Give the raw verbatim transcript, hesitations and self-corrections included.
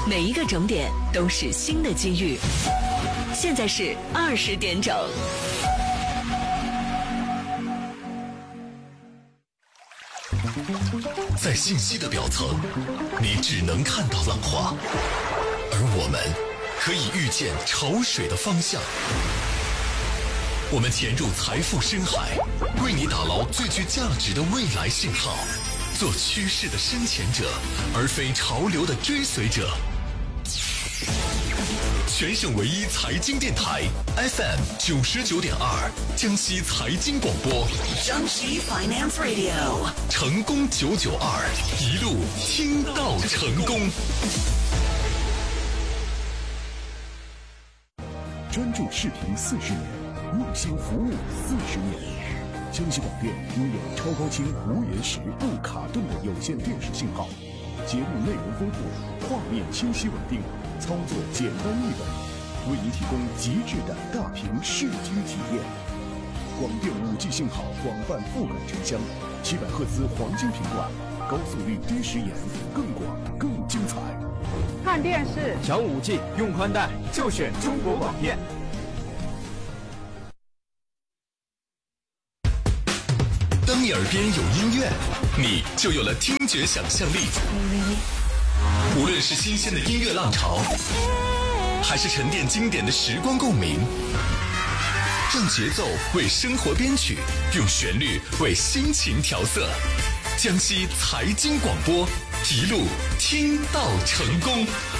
每一个整点都是新的机遇。现在是二十点整。 在信息的表层，你只能看到浪花，而我们可以预见潮水的方向。我们潜入财富深海，为你打捞最具价值的未来信号，做趋势的深潜者，而非潮流的追随者。全省唯一财经电台 F M 九十九点二，江西财经广播， 江西 Finance Radio， 成功九九二，一路听到成功。 专注视频四十年，用心服务四十年。江西广电拥有超高清无延时、不卡顿的有线电视信号，节目内容丰富，画面清晰稳定，操作简单易懂，为您提供极致的大屏视听体验。广电 五 G 信号广泛覆盖城乡，七百赫兹黄金频段，高速率低时延，更广更精彩。 看电视想 五 G 用宽带就选中国广电。 当你耳边有音乐，你就有了听觉想象力。无论是新鲜的音乐浪潮，还是沉淀经典的时光共鸣，让节奏为生活编曲，用旋律为心情调色。江西财经广播，一路听到成功。